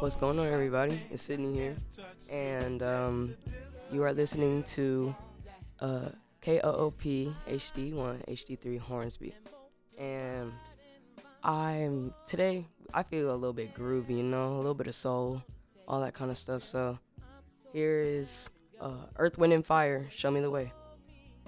What's going on, everybody? It's Sydney here, and you are listening to uh, KOOP HD1 HD3 Hornsby. And I'm today. I feel a little bit groovy, a little bit of soul, all that kind of stuff. So here is Earth, Wind, and Fire. Show me the way.